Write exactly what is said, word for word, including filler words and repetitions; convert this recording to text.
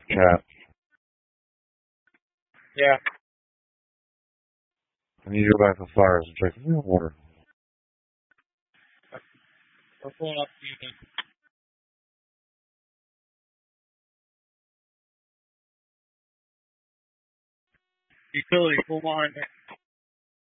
Cat. Yeah. I need to go back to the fires and check the water. We're pulling up to you. Utility, full line.